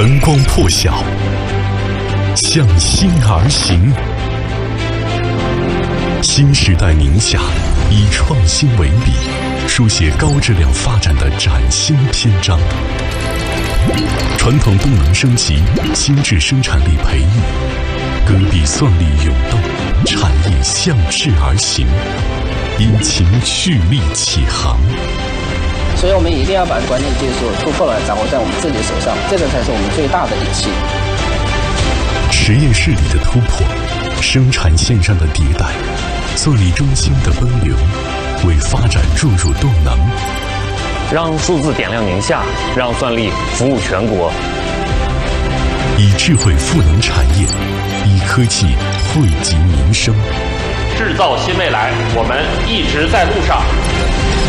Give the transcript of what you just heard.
晨光破晓，向心而行。新时代宁夏以创新为笔，书写高质量发展的崭新篇章。传统动能升级，新质生产力培育，戈壁蒜粒涌动，产业向志而行，引擎蓄力起航。 所以我们一定要把关键技术突破了掌握在我们自己手上，这个才是我们最大的底气。 实验室里的突破，生产线上的迭代，蒜粒中心的奔流，为发展注入动能。 让数字点亮宁夏，让蒜粒服务全国。 以智慧赋能产业，以科技惠及民生。 制造新未来，我们一直在路上。